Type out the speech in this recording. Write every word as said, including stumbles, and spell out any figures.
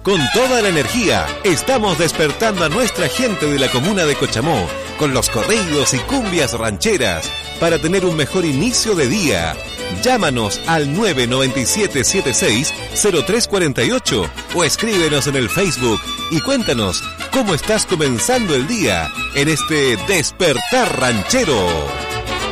Con toda la energía, estamos despertando a nuestra gente de la comuna de Cochamó con los corridos y cumbias rancheras para tener un mejor inicio de día. Llámanos al nueve nueve siete siete seis cero tres cuatro ocho o escríbenos en el Facebook y cuéntanos cómo estás comenzando el día en este Despertar Ranchero.